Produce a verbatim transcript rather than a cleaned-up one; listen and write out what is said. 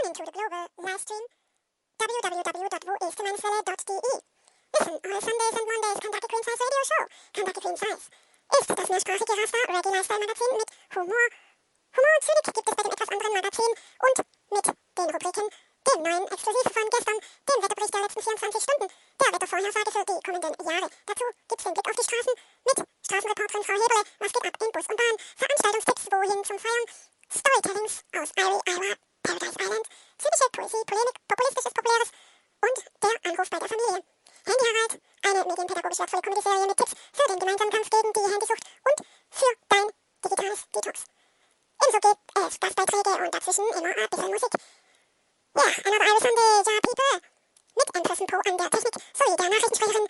into the global live stream w w w dot wo ist meineswelle dot de. Listen all Sundays and Mondays Kentucky Queen Size Radio Show. Kentucky Queen Size ist das mehrsprachige Raster Reggae Lifestyle Magazin mit Humor. Humor und Zynik gibt es bei dem etwas anderen Magazin und mit den Rubriken, dem neuen Exklusiv von gestern, dem Wetterbericht der letzten vierundzwanzig Stunden, der Wettervorhersage für die kommenden Jahre. Dazu gibt's den Blick auf die Straßen mit Straßenreporterin Frau Heberle, was geht ab in Bus und Bahn, Veranstaltungstipps wohin zum Feiern, Storytellings aus Irie, Iowa, Paradise Island, typische Poesie, Polemik, populistisches, populäres und der Anruf bei der Familie. Handy Harald, eine medienpädagogisch wertvolle Comedy-Serie mit Tipps für den gemeinsamen Kampf gegen die Handysucht und für dein digitales Detox. Ebenso gibt es Gastbeiträge und dazwischen immer ein bisschen Musik. Ja, another Irish Sunday, ja, people. Mit Empressen Po an der Technik sowie der Nachrichtensprecherin